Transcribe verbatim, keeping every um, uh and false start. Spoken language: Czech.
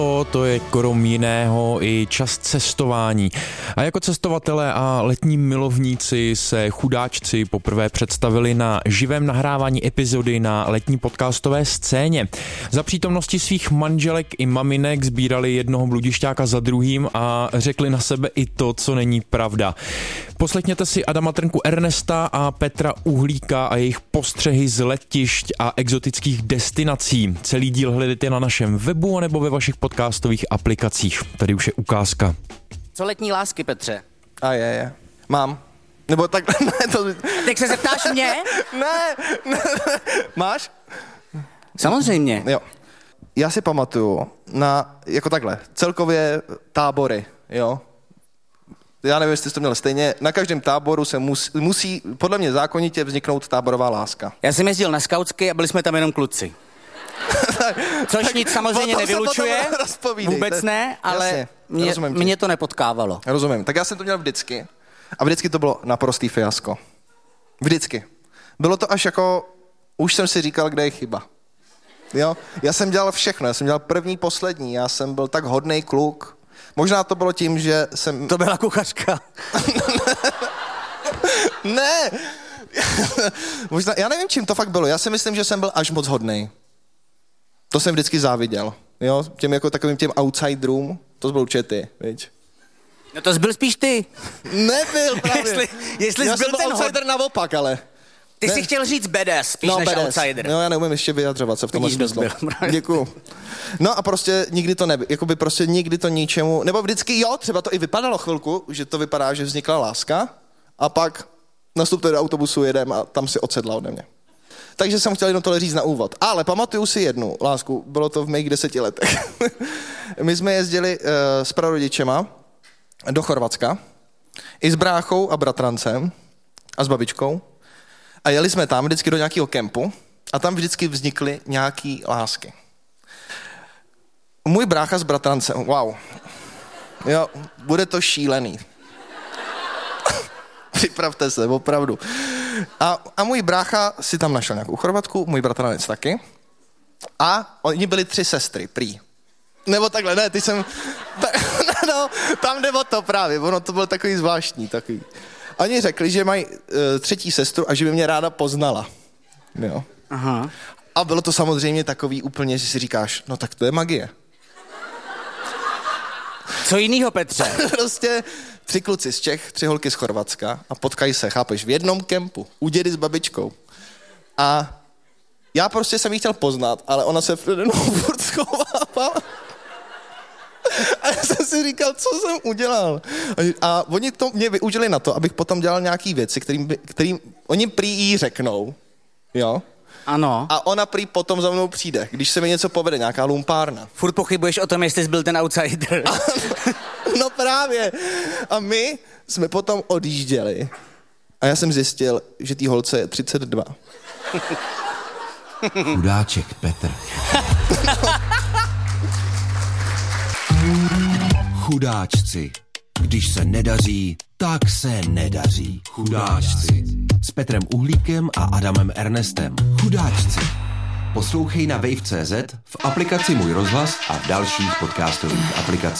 To je krom jiného i čas cestování. A jako cestovatelé a letní milovníci se chudáčci poprvé představili na živém nahrávání epizody na letní podcastové scéně. Za přítomnosti svých manželek i maminek sbírali jednoho bludišťáka za druhým a řekli na sebe i to, co není pravda. Poslechněte si Adama Trnku Ernesta a Petra Uhlíka a jejich postřehy z letišť a exotických destinací. Celý díl hledejte na našem webu nebo ve vašich podcastových aplikacích. Tady už je ukázka. Co letní lásky, Petře? A je, je. Mám. Nebo tak, ne, to... Tak se zeptáš mě? ne, ne, máš? Samozřejmě. Jo. Já si pamatuju na, jako takhle, celkově tábory, jo. Já nevím, jestli jste to měl stejně, na každém táboru se musí, musí podle mě zákonitě vzniknout táborová láska. Já jsem jezdil na skautsky a byli jsme tam jenom kluci. Což nic samozřejmě nevylučuje, vůbec ne, ale mě, mě to nepotkávalo. Rozumím, tak já jsem to měl vždycky a vždycky to bylo naprostý fiasko. Vždycky. Bylo to až jako, už jsem si říkal, kde je chyba. Jo? Já jsem dělal všechno, já jsem dělal první, poslední, já jsem byl tak hodnej kluk. Možná to bylo tím, že jsem... To byla kuchařka. Ne! Možná, já nevím, čím to fakt bylo. Já si myslím, že jsem byl až moc hodnej. To jsem vždycky záviděl. Jo? Těm jako takovým těm outsiderům. To byl určitě ty, viď? No to jsi byl spíš ty. Nebyl právě. jestli jestli já jsi byl jsem byl ten outsider hod... naopak, ale... Ty ne. jsi chtěl říct badass spíš no, než badass. outsider. No já neumím ještě vyjadřovat se v tomhle smyslu. Byl, Děkuju. No a prostě nikdy to nebyl, jakoby prostě nikdy to ničemu, nebo vždycky jo, třeba to i vypadalo chvilku, že to vypadá, že vznikla láska a pak nastupte do autobusu, jedem a tam si odsedla ode mě. Takže jsem chtěl jenom tohle říct na úvod. Ale pamatuju si jednu lásku, bylo to v mých deseti letech. My jsme jezdili uh, s prarodičema do Chorvatska, i s bráchou a bratrancem a s babičkou. A jeli jsme tam vždycky do nějakého kempu a tam vždycky vznikly nějaký lásky. Můj brácha s bratrancem, wow. Jo, bude to šílený. Připravte se, opravdu. A, a můj brácha si tam našel nějakou Chorvatku, můj bratranec taky. A oni byli tři sestry, prý. Nebo takhle, ne, ty jsem... Ta, no, tam jde o to právě, ono to bylo takový zvláštní, takový. Oni řekli, že mají uh, třetí sestru a že by mě ráda poznala. Jo. Aha. A bylo to samozřejmě takový úplně, že si říkáš, no tak to je magie. Co jinýho, Petře? Prostě tři kluci z Čech, tři holky z Chorvatska a potkají se, chápeš, v jednom kempu, u dědy s babičkou. A já prostě jsem jí chtěl poznat, ale ona se přede mnou furt schovávala. A já jsem si říkal, co jsem udělal. A oni to mě využili na to, abych potom dělal nějaký věci, kterým, kterým oni prý jí řeknou, jo? Ano. A ona prý potom za mnou přijde, když se mi něco povede, nějaká lumpárna. Furt pochybuješ o tom, jestli jsi byl ten outsider. A, no právě. A my jsme potom odjížděli. A já jsem zjistil, že tý holce je třicet dva. Chudáček Petr. Chudáčci. Když se nedaří, tak se nedaří. Chudáčci. S Petrem Uhlíkem a Adamem Ernestem. Chudáčci. Poslouchej na wave tečka cé zet, v aplikaci Můj rozhlas a v dalších podcastových aplikacích.